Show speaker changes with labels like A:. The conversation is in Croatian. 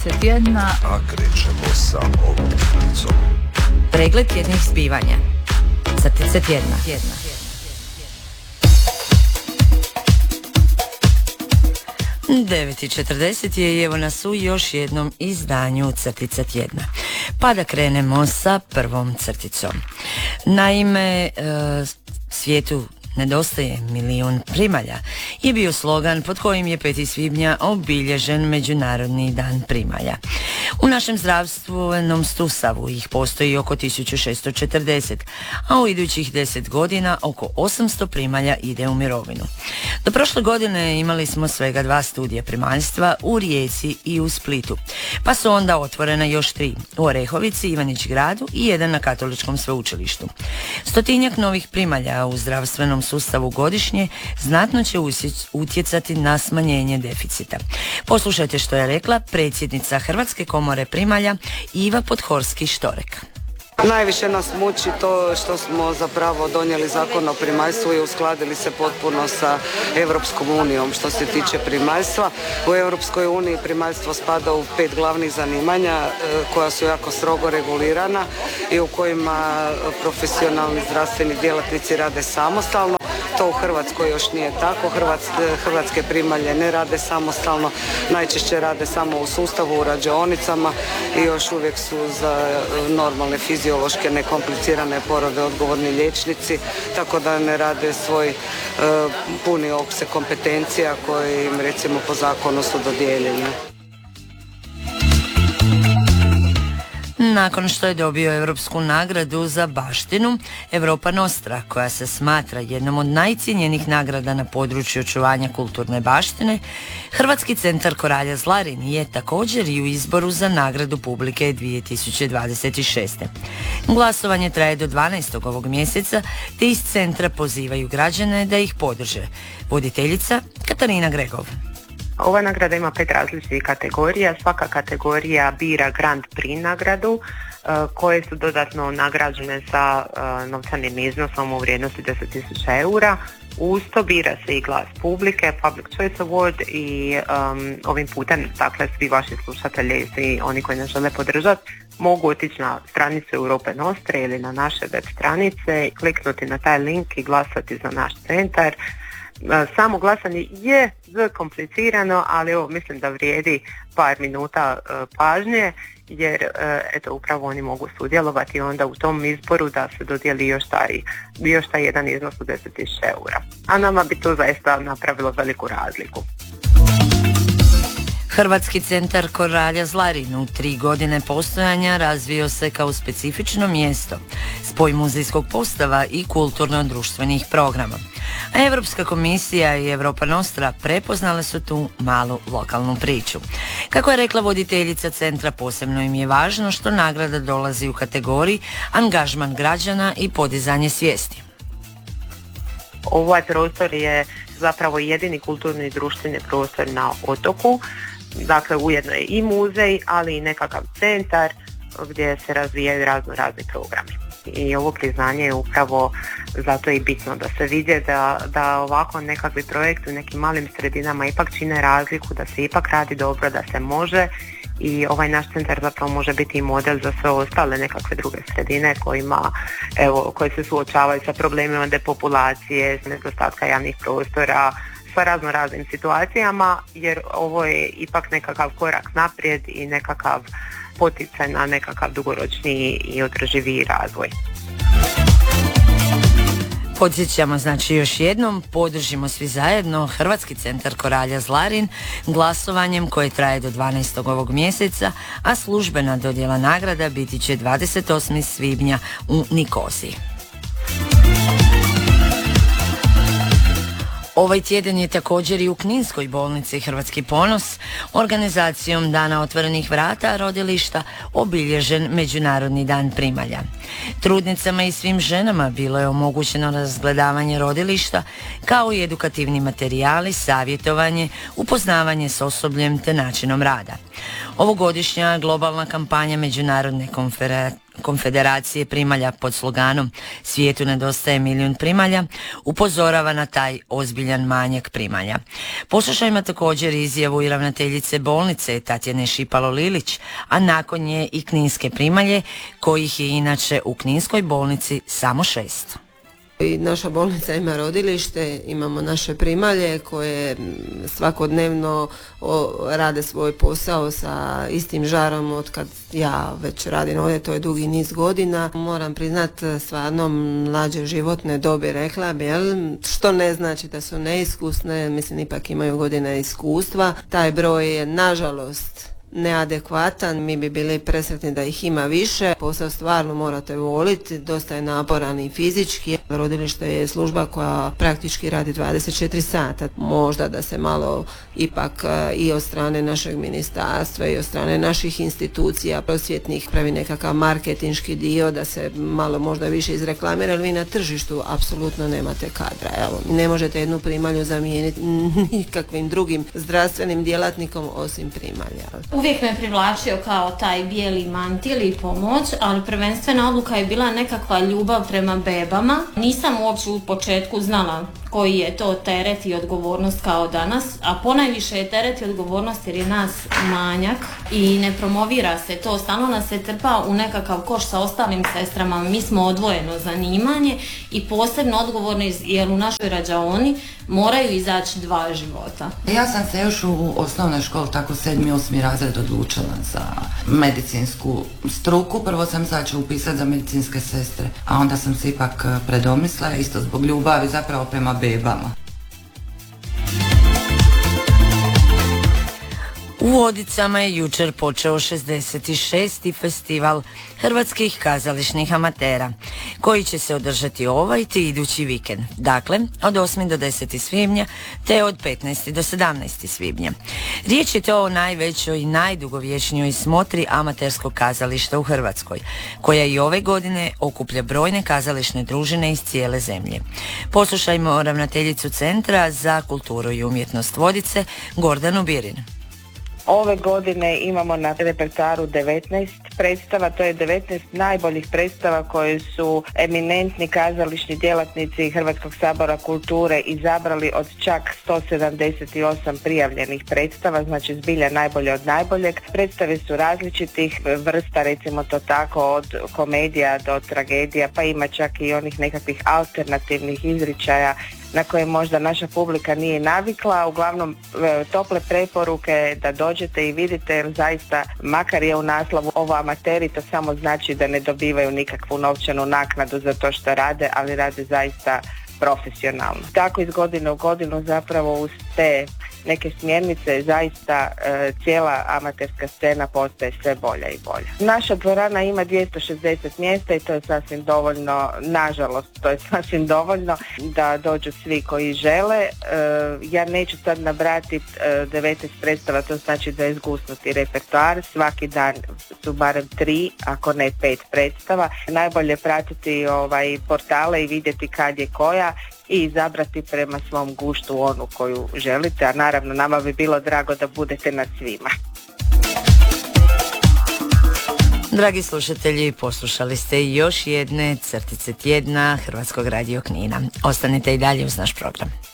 A: tjedna,
B: a krećemo sa ovom crticom.
C: Pregled tjednih zbivanja. Crtice tjedna. 9:40 je i evo nas u još jednom izdanju Crtica tjedna. Pa da krenemo sa prvom crticom. Naime, svijetu nedostaje milion primalja je bio slogan pod kojim je 5. svibnja obilježen Međunarodni dan primalja. U našem zdravstvenom sustavu ih postoji oko 1640, a u idućih 10 godina oko 800 primalja ide u mirovinu. Do prošle godine imali smo svega 2 studija primaljstva u Rijeci i u Splitu, pa su onda otvorena još 3 u Orehovici, Ivanić Gradu i 1 na Katoličkom sveučilištu. 100-tinjak novih primalja u zdravstvenom sustavu godišnje znatno će utjecati na smanjenje deficita. Poslušajte što je rekla predsjednica Hrvatske komore primalja Iva Podhorski-Štorek.
D: Najviše nas muči to što smo zapravo donijeli zakon o primaljstvu i uskladili se potpuno sa Europskom unijom što se tiče primaljstva. U Europskoj uniji primaljstvo spada u 5 glavnih zanimanja koja su jako strogo regulirana i u kojima profesionalni zdravstveni djelatnici rade samostalno. To u Hrvatskoj još nije tako. Hrvatske primalje ne rade samostalno, najčešće rade samo u sustavu, u rađaonicama i još uvijek su za normalne fiziološke nekomplicirane porode odgovorni liječnici, tako da ne rade svoj puni opseg kompetencija koje im recimo po zakonu su dodijeljene.
C: Nakon što je dobio Europsku nagradu za baštinu, Europa Nostra, koja se smatra jednom od najcijenjenijih nagrada na području očuvanja kulturne baštine, Hrvatski centar Koralja Zlarin je također i u izboru za nagradu publike 2026. Glasovanje traje do 12. ovog mjeseca, te iz centra pozivaju građane da ih podrže. Voditeljica Katarina Gregov.
E: Ova nagrada ima 5 različitih kategorija. Svaka kategorija bira Grand Prix nagradu koje su dodatno nagrađene sa novčanim iznosom u vrijednosti 10.000 eura. Uz to bira se i glas publike, Public Choice Award i ovim putem, dakle, svi vaši slušatelji i svi oni koji nas žele podržati mogu otići na stranicu Europe Nostre ili na naše web stranice, kliknuti na taj link i glasati za naš centar. Samo glasanje je komplicirano, ali evo, mislim da vrijedi par minuta pažnje, jer eto, upravo oni mogu sudjelovati onda u tom izboru da se dodijeli još taj jedan iznos od 10.000 eura. A nama bi to zaista napravilo veliku razliku.
C: Hrvatski centar Koralja Zlarin u 3 godine postojanja razvio se kao specifično mjesto, spoj muzejskog postava i kulturno-društvenih programa. A Europska komisija i Europa Nostra prepoznale su tu malu lokalnu priču. Kako je rekla voditeljica centra, posebno im je važno što nagrada dolazi u kategoriji angažman građana i podizanje svijesti.
E: Ovaj prostor je zapravo jedini kulturni i društveni prostor na otoku. Dakle, ujedno je i muzej, ali i nekakav centar gdje se razvijaju razni programi. I ovo priznanje je upravo zato i bitno da se vidi da ovako nekakvi projekti u nekim malim sredinama ipak čine razliku, da se ipak radi dobro, da se može, i ovaj naš centar zapravo može biti i model za sve ostale nekakve druge sredine koje se suočavaju sa problemima depopulacije, nedostatka javnih prostora, sa raznim situacijama, jer ovo je ipak nekakav korak naprijed i nekakav poticaj na nekakav dugoročniji i održiviji razvoj.
C: Podsjećamo znači još jednom, podržimo svi zajedno Hrvatski centar Koralja Zlarin glasovanjem koje traje do 12. ovog mjeseca, a službena dodjela nagrada biti će 28. svibnja u Nikosiji. Ovaj tjedan je također i u Kninskoj bolnici Hrvatski ponos organizacijom Dana otvorenih vrata rodilišta obilježen Međunarodni dan primalja. Trudnicama i svim ženama bilo je omogućeno razgledavanje rodilišta kao i edukativni materijali, savjetovanje, upoznavanje s osobljem te načinom rada. Ovogodišnja globalna kampanja Međunarodne Konfederacije primalja pod sloganom "Svijetu nedostaje milijun primalja" upozorava na taj ozbiljan manjak primalja. Poslušajmo također izjavu i ravnateljice bolnice Tatjane Šipalo-Lilić, a nakon nje i kninske primalje, kojih je inače u kninskoj bolnici samo 6.
A: I naša bolnica ima rodilište, imamo naše primalje koje svakodnevno rade svoj posao sa istim žarom od kad ja već radim ovdje, to je dugi niz godina. Moram priznat, stvarno mlađe životne dobi, rekla bi, što ne znači da su neiskusne, mislim ipak imaju godine iskustva. Taj broj je nažalost neadekvatan, mi bi bili presretni da ih ima više. Posao stvarno morate voliti, dosta je naporan i fizički. Rodilište je služba koja praktički radi 24 sata. Možda da se malo ipak i od strane našeg ministarstva i od strane naših institucija prosvjetnih pravi nekakav marketinški dio, da se malo možda više izreklamira, jer vi na tržištu apsolutno nemate kadra. Evo, ne možete jednu primalju zamijeniti nikakvim drugim zdravstvenim djelatnikom osim primalja.
F: Uvijek me privlačio kao taj bijeli mantil i pomoć, ali prvenstvena odluka je bila nekakva ljubav prema bebama. Nisam uopće u početku znala koji je to teret i odgovornost kao danas, a ponajviše je teret i odgovornost jer je nas manjak i ne promovira se to, stalno nas se trpa u nekakav koš sa ostalim sestrama. Mi smo odvojeno zanimanje i posebno odgovorni jer u našoj rađaoni moraju izaći 2 života.
G: Ja sam se još u osnovnoj školi, tako 7. 8. razred, odlučila za medicinsku struku. Prvo sam začela upisati za medicinske sestre, a onda sam se ipak predomislila, isto zbog ljubavi zapravo prema bebama.
C: U Vodicama je jučer počeo 66. festival hrvatskih kazališnih amatera, koji će se održati ovaj te idući vikend, dakle od 8. do 10. svibnja te od 15. do 17. svibnja. Riječ je to o najvećoj i najdugovječnijoj smotri amaterskog kazališta u Hrvatskoj, koja i ove godine okuplja brojne kazališne družine iz cijele zemlje. Poslušajmo ravnateljicu Centra za kulturu i umjetnost Vodice, Gordanu Birin.
H: Ove godine imamo na repertoaru 19 predstava, to je 19 najboljih predstava koje su eminentni kazališni djelatnici Hrvatskog sabora kulture izabrali od čak 178 prijavljenih predstava, znači zbilja najbolje od najboljeg. Predstave su različitih vrsta, recimo to tako, od komedija do tragedija, pa ima čak i onih nekakvih alternativnih izričaja na koje možda naša publika nije navikla. Uglavnom tople preporuke da dođete i vidite, jer zaista makar je u naslovu ovo amateri, to samo znači da ne dobivaju nikakvu novčanu naknadu za to što rade, ali rade zaista profesionalno. Tako iz godine u godinu zapravo uz te neke smjernice zaista cijela amaterska scena postaje sve bolja i bolja. Naša dvorana ima 260 mjesta i to je sasvim dovoljno, nažalost to je sasvim dovoljno da dođu svi koji žele. Ja neću sad nabrati 19 predstava, to znači da je zgusnuti repertoar, svaki dan su barem 3, ako ne 5 predstava. Najbolje pratiti portale i vidjeti kad je koja i izabrati prema svom guštu onu koju želite, a naravno nama bi bilo drago da budete nad svima.
C: Dragi slušatelji, poslušali ste još jedne crtice tjedna Hrvatskog radio Knina. Ostanite i dalje uz naš program.